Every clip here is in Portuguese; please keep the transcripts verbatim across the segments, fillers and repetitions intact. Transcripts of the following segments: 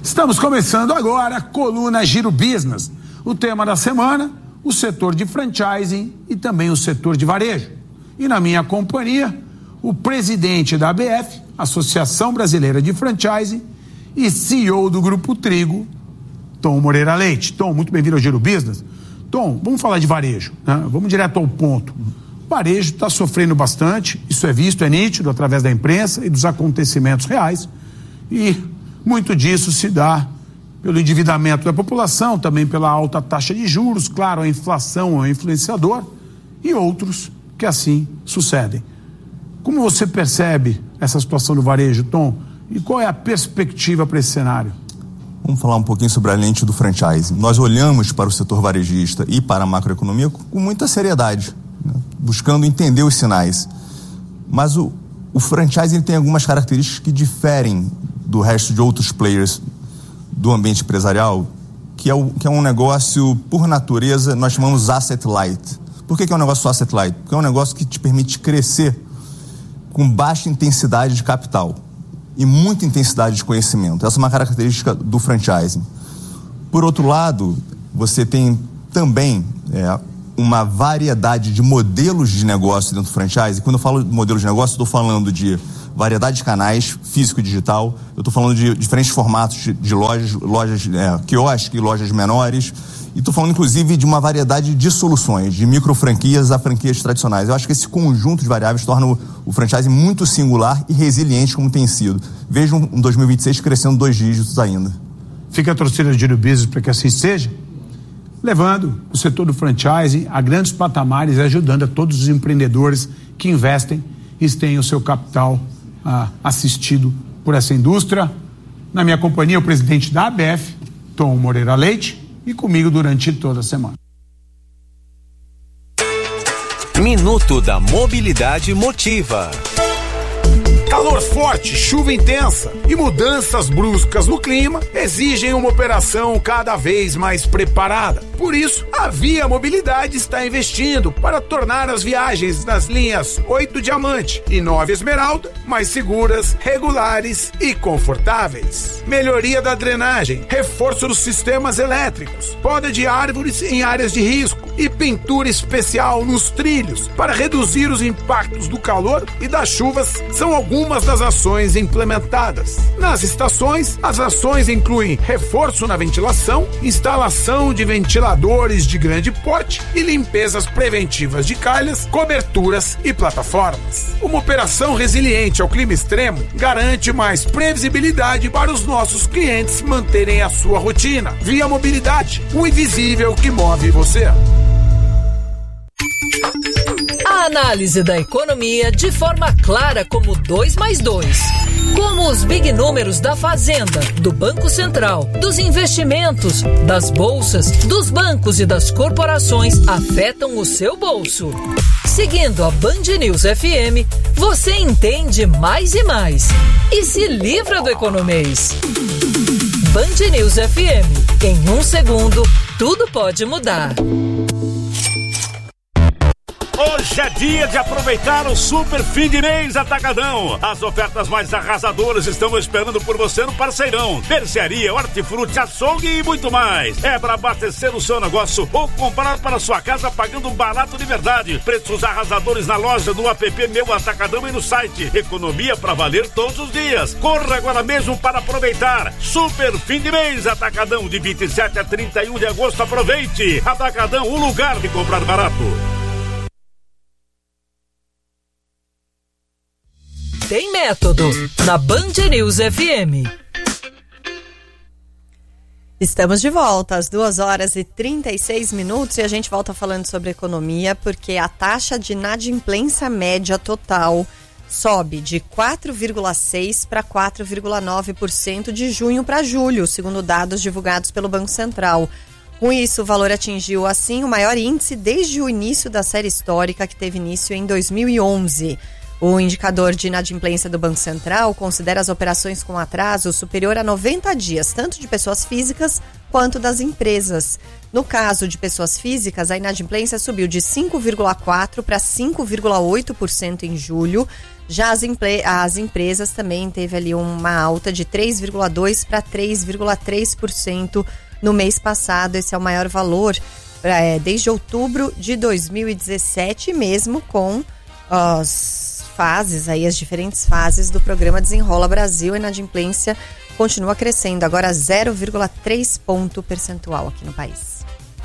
Estamos começando agora a coluna Giro Business. O tema da semana, o setor de franchising e também o setor de varejo. E na minha companhia, o presidente da A B F, Associação Brasileira de Franchising, e C E O do Grupo Trigo, Tom Moreira Leite. Tom, muito bem-vindo ao Giro Business. Tom, vamos falar de varejo, né? Vamos direto ao ponto. O varejo está sofrendo bastante, isso é visto, é nítido através da imprensa e dos acontecimentos reais. E muito disso se dá pelo endividamento da população, também pela alta taxa de juros, claro, a inflação é um influenciador, e outros que assim sucedem. Como você percebe essa situação do varejo, Tom? E qual é a perspectiva para esse cenário? Vamos falar um pouquinho sobre a lente do franchising. Nós olhamos para o setor varejista e para a macroeconomia com muita seriedade, né? Buscando entender os sinais. Mas o, o franchising tem algumas características que diferem do resto de outros players do ambiente empresarial, que é, o, que é um negócio, por natureza, nós chamamos asset light. Por que, que é um negócio asset light? Porque é um negócio que te permite crescer com baixa intensidade de capital e muita intensidade de conhecimento. Essa é uma característica do franchising. Por outro lado, você tem também é, uma variedade de modelos de negócio dentro do franchising. Quando eu falo de modelos de negócio, estou falando de variedade de canais, físico e digital. Eu estou falando de diferentes formatos de, de lojas, lojas é, quiosque, lojas menores. E estou falando, inclusive, de uma variedade de soluções, de micro franquias a franquias tradicionais. Eu acho que esse conjunto de variáveis torna o, o franchising muito singular e resiliente como tem sido. Vejam em dois mil e vinte e seis crescendo dois dígitos ainda. Fica a torcida de Giro Business para que assim seja, levando o setor do franchising a grandes patamares e ajudando a todos os empreendedores que investem e têm o seu capital ah, assistido por essa indústria. Na minha companhia, o presidente da A B F, Tom Moreira Leite, e comigo durante toda a semana. Minuto da Mobilidade Motiva. Calor forte, chuva intensa e mudanças bruscas no clima exigem uma operação cada vez mais preparada. Por isso, a Via Mobilidade está investindo para tornar as viagens nas linhas oito Diamante e nove Esmeralda mais seguras, regulares e confortáveis. Melhoria da drenagem, reforço dos sistemas elétricos, poda de árvores em áreas de risco e pintura especial nos trilhos para reduzir os impactos do calor e das chuvas são algumas das ações implementadas. Nas estações, as ações incluem reforço na ventilação, instalação de ventiladores de grande porte e limpezas preventivas de calhas, coberturas e plataformas. Uma operação resiliente ao clima extremo garante mais previsibilidade para os nossos clientes manterem a sua rotina. Via Mobilidade, o invisível que move você. A análise da economia de forma clara como dois mais dois. Como os big números da Fazenda, do Banco Central, dos investimentos, das bolsas, dos bancos e das corporações afetam o seu bolso. Seguindo a Band News F M, você entende mais e mais. E se livra do economês. Band News F M. Em um segundo, tudo pode mudar. Hoje é dia de aproveitar o super fim de mês Atacadão. As ofertas mais arrasadoras estão esperando por você no Parceirão. Mercearia, hortifruti, açougue e muito mais. É para abastecer o seu negócio ou comprar para sua casa pagando barato de verdade. Preços arrasadores na loja, no app Meu Atacadão e no site. Economia para valer todos os dias. Corra agora mesmo para aproveitar. Super fim de mês Atacadão, de vinte e sete a trinta e um de agosto. Aproveite. Atacadão, o lugar de comprar barato. Tem método na Band News F M. Estamos de volta às duas horas e trinta e seis minutos e a gente volta falando sobre economia porque a taxa de inadimplência média total sobe de quatro vírgula seis por cento para quatro vírgula nove por cento de junho para julho, segundo dados divulgados pelo Banco Central. Com isso, o valor atingiu, assim, o maior índice desde o início da série histórica que teve início em dois mil e onze. O indicador de inadimplência do Banco Central considera as operações com atraso superior a noventa dias, tanto de pessoas físicas quanto das empresas. No caso de pessoas físicas, a inadimplência subiu de cinco vírgula quatro por cento para cinco vírgula oito por cento em julho. Já as, as empresas também teve ali uma alta de três vírgula dois por cento para três vírgula três por cento no mês passado. Esse é o maior valor é, desde outubro de dois mil e dezessete, mesmo com as fases, aí, as diferentes fases do programa Desenrola Brasil. A inadimplência continua crescendo, agora zero vírgula três ponto percentual aqui no país.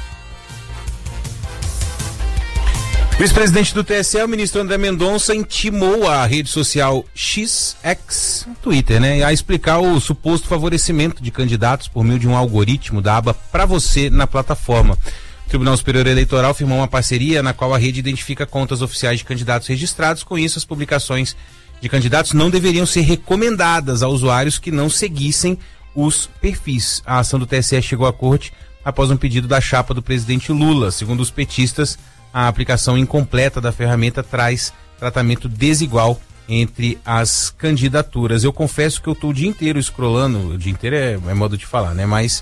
O vice-presidente do T S E, o ministro André Mendonça, intimou a rede social X X, Twitter, né, a explicar o suposto favorecimento de candidatos por meio de um algoritmo da aba Pra Você na plataforma. O Tribunal Superior Eleitoral firmou uma parceria na qual a rede identifica contas oficiais de candidatos registrados. Com isso, as publicações de candidatos não deveriam ser recomendadas a usuários que não seguissem os perfis. A ação do T S E chegou à corte após um pedido da chapa do presidente Lula. Segundo os petistas, a aplicação incompleta da ferramenta traz tratamento desigual entre as candidaturas. Eu confesso que eu estou o dia inteiro scrollando, o dia inteiro é, é modo de falar, né? Mas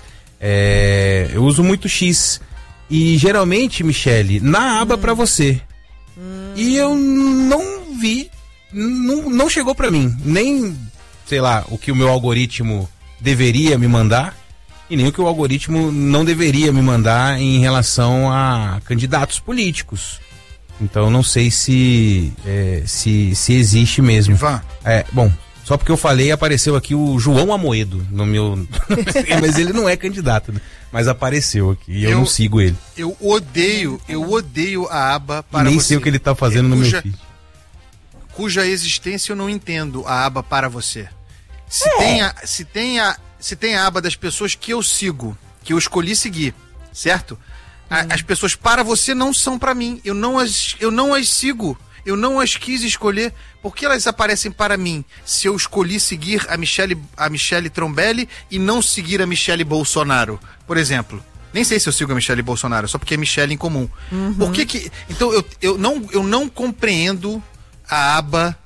é, eu uso muito X e geralmente, Michele, na aba hum. Pra Você. Hum. E eu não vi, não, não chegou para mim, nem, sei lá, o que o meu algoritmo deveria me mandar, e nem o que o algoritmo não deveria me mandar em relação a candidatos políticos. Então não sei se é, se, se existe mesmo. Ivan. É, bom, só porque eu falei, apareceu aqui o João Amoedo no meu... Mas ele não é candidato, né? Mas apareceu aqui e eu, eu não sigo ele. Eu odeio, eu odeio a aba Para Nem Você. Nem sei o que ele tá fazendo é, no cuja, meu feed. Cuja existência eu não entendo, a aba Para Você. Se é. tem a... Se tem a Se tem a aba das pessoas que eu sigo, que eu escolhi seguir, certo? A, as pessoas para você não são para mim. Eu não as, eu não as sigo. Eu não as quis escolher. Por que elas aparecem para mim se eu escolhi seguir a Michele, a Michele Trombelli e não seguir a Michele Bolsonaro, por exemplo? Nem sei se eu sigo a Michele Bolsonaro, só porque é Michele em comum. Uhum. Por que que... Então eu, eu, não, eu não compreendo a aba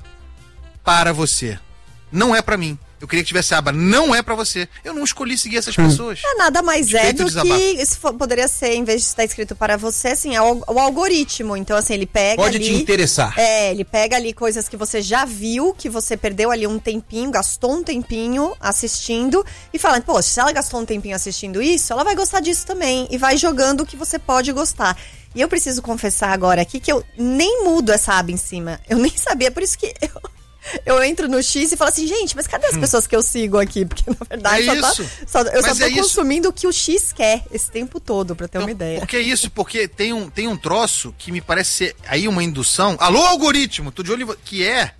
Para Você. Não é para mim. Eu queria que tivesse a aba Não É Pra Você. Eu não escolhi seguir essas pessoas. É nada mais é do que isso poderia ser, em vez de estar escrito para você, assim, é o, o algoritmo. Então, assim, ele pega Pode ali, te interessar. É, ele pega ali coisas que você já viu, que você perdeu ali um tempinho, gastou um tempinho assistindo e fala, pô, se ela gastou um tempinho assistindo isso, ela vai gostar disso também. E vai jogando o que você pode gostar. E eu preciso confessar agora aqui que eu nem mudo essa aba em cima. Eu nem sabia, por isso que eu... Eu entro no X e falo assim, gente, mas cadê as pessoas que eu sigo aqui? Porque, na verdade, é só isso. Tá, só, eu mas só tô é consumindo isso. o que o X quer esse tempo todo, pra ter então, uma ideia. Por que isso? Porque tem um, tem um troço que me parece ser aí uma indução. Alô, algoritmo! Tô de olho, que é...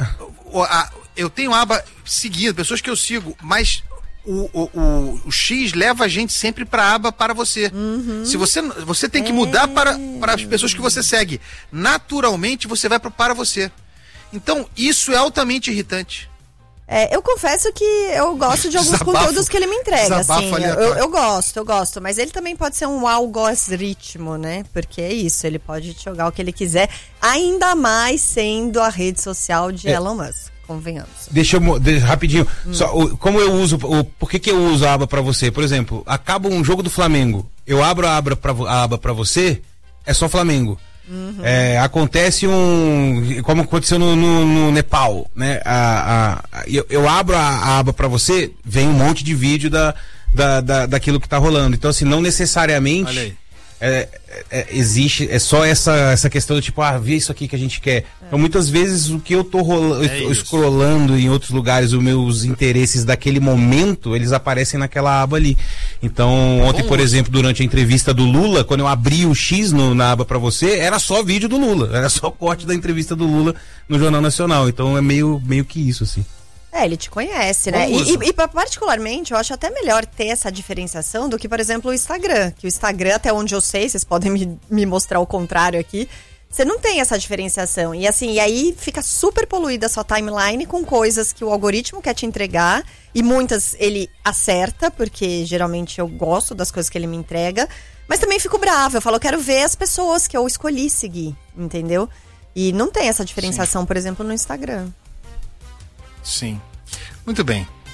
O, a, eu tenho aba seguida, pessoas que eu sigo, mas... O, o, o, o X leva a gente sempre para a aba Para Você. Uhum. Se você, você tem que mudar é... para, para as pessoas que você segue. Naturalmente, você vai para Para Você. Então, isso é altamente irritante. É, eu confesso que eu gosto de alguns desabafo, conteúdos que ele me entrega, assim, eu, eu, eu gosto, eu gosto, mas ele também pode ser um algoritmo, né, porque é isso, ele pode jogar o que ele quiser, ainda mais sendo a rede social de é. Elon Musk, convenhamos. Deixa eu, de, rapidinho, hum. só, o, como eu uso, o, por que que eu uso a aba Pra Você? Por exemplo, acaba um jogo do Flamengo, eu abro a aba Pra, a aba pra Você, é só Flamengo. Uhum. É, acontece um, como aconteceu no, no, no Nepal, né? A, a, eu, eu abro a, a aba Pra Você, vem um monte de vídeo da, da, da, daquilo que tá rolando. Então, assim, não necessariamente é, é, existe, é só essa, essa questão do tipo, ah, vê isso aqui que a gente quer. É. Então, muitas vezes, o que eu tô rolando, é eu tô scrollando em outros lugares, os meus interesses daquele momento, eles aparecem naquela aba ali. Então, ontem, Bom, por exemplo, durante a entrevista do Lula, quando eu abri o X no, na aba Pra Você, era só vídeo do Lula, era só corte da entrevista do Lula no Jornal Nacional. Então, é meio, meio que isso, assim. É, ele te conhece, né? E, e, e particularmente, eu acho até melhor ter essa diferenciação do que, por exemplo, o Instagram. Que o Instagram, até onde eu sei, vocês podem me, me mostrar o contrário aqui, você não tem essa diferenciação. E assim, e aí fica super poluída a sua timeline com coisas que o algoritmo quer te entregar. E muitas ele acerta, porque geralmente eu gosto das coisas que ele me entrega. Mas também fico brava. Eu falo, eu quero ver as pessoas que eu escolhi seguir, entendeu? E não tem essa diferenciação, Sim. por exemplo, no Instagram. Sim. Muito bem.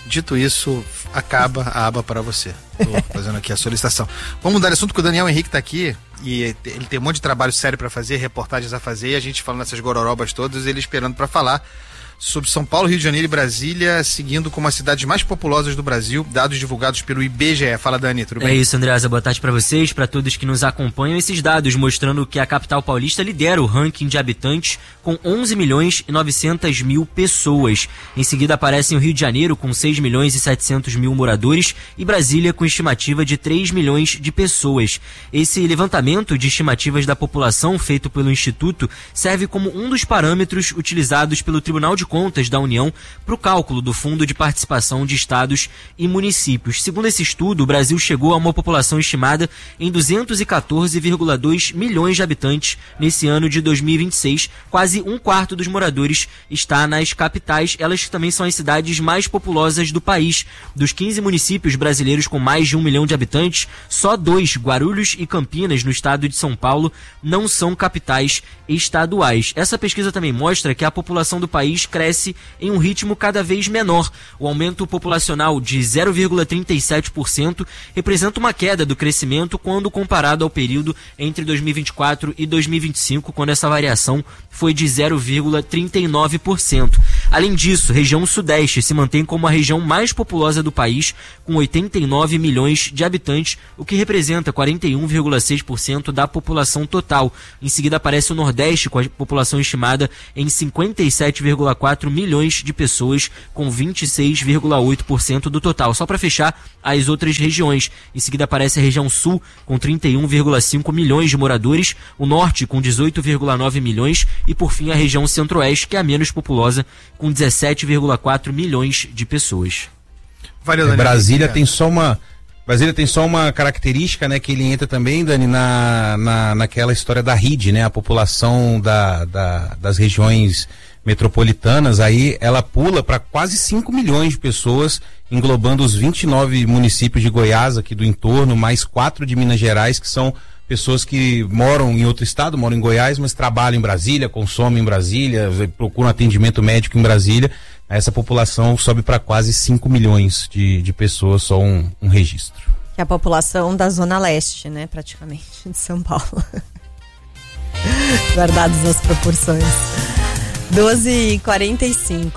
Dito isso, acaba a aba para você. Tô fazendo aqui a solicitação. Vamos mudar de assunto, que o Daniel Henrique tá aqui e ele tem um monte de trabalho sério para fazer, reportagens a fazer, e a gente falando essas gororobas todas, ele esperando para falar sobre São Paulo, Rio de Janeiro e Brasília, seguindo como as cidades mais populosas do Brasil, dados divulgados pelo I B G E. Fala, Dani, tudo bem? É isso, Andreasa, boa tarde para vocês, para todos que nos acompanham. Esses dados mostrando que a capital paulista lidera o ranking de habitantes com onze milhões e novecentas mil pessoas. Em seguida aparecem o Rio de Janeiro com seis milhões e setecentos mil moradores e Brasília com estimativa de três milhões de pessoas. Esse levantamento de estimativas da população feito pelo Instituto serve como um dos parâmetros utilizados pelo Tribunal de Contas da União para o cálculo do Fundo de Participação de Estados e Municípios. Segundo esse estudo, o Brasil chegou a uma população estimada em duzentos e quatorze vírgula dois milhões de habitantes nesse ano de dois mil e vinte e seis. Quase um quarto dos moradores está nas capitais, elas que também são as cidades mais populosas do país. Dos quinze municípios brasileiros com mais de um milhão de habitantes, só dois, Guarulhos e Campinas, no estado de São Paulo, não são capitais estaduais. Essa pesquisa também mostra que a população do país cresce em um ritmo cada vez menor. O aumento populacional de zero vírgula trinta e sete por cento representa uma queda do crescimento quando comparado ao período entre dois mil e vinte e quatro e dois mil e vinte e cinco, quando essa variação foi de zero vírgula trinta e nove por cento. Além disso, região sudeste se mantém como a região mais populosa do país, com oitenta e nove milhões de habitantes, o que representa quarenta e um vírgula seis por cento da população total. Em seguida aparece o nordeste, com a população estimada em cinquenta e sete vírgula quatro milhões de pessoas, com vinte e seis vírgula oito por cento do total. Só para fechar, as outras regiões. Em seguida aparece a região sul, com trinta e um vírgula cinco milhões de moradores, o norte com dezoito vírgula nove milhões e, por fim, a região centro-oeste, que é a menos populosa, com dezessete vírgula quatro milhões de pessoas. Valeu, Dani. Brasília tem só uma Brasília tem só uma característica, né, que ele entra também, Dani, na, na, naquela história da R I D, né, a população da, da, das regiões metropolitanas, aí ela pula para quase cinco milhões de pessoas, englobando os vinte e nove municípios de Goiás, aqui do entorno, mais quatro de Minas Gerais, que são pessoas que moram em outro estado, moram em Goiás, mas trabalham em Brasília, consomem em Brasília, procuram atendimento médico em Brasília. Essa população sobe para quase cinco milhões de, de pessoas, só um, um registro. Que é a população da Zona Leste, né, praticamente, de São Paulo. Guardadas as proporções. doze e quarenta e cinco.